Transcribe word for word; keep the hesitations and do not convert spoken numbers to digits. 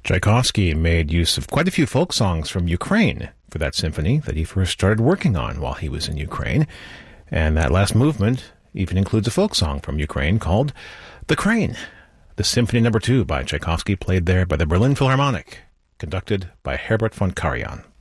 Tchaikovsky made use of quite a few folk songs from Ukraine for that symphony that he first started working on while he was in Ukraine. And that last movement even includes a folk song from Ukraine called The Crane. The Symphony Number Two by Tchaikovsky, played there by the Berlin Philharmonic, conducted by Herbert von Karajan.